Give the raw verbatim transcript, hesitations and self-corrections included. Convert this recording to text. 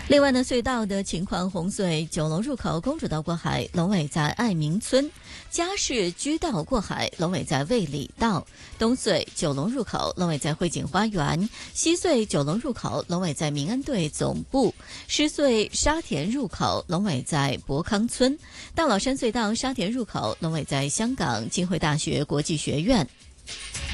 另外呢，隧道的情况，红隧九龙入口公主道过海，龙尾在爱民村；嘉市居道过海，龙尾在卫理道；东隧九龙入口，龙尾在汇景花园；西隧九龙入口，龙尾在民安队总部；狮隧沙田入口，龙尾在博康村；大老山隧道沙田入口，龙尾在香港浸会大学国际学院。